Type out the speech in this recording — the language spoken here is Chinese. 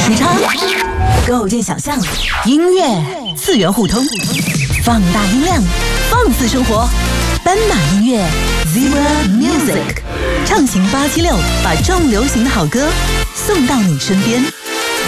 曲差，构建想象，音乐次元互通，放大音量，放肆生活。斑马音乐 Zebra Music， 畅行876，把重流行的好歌送到你身边。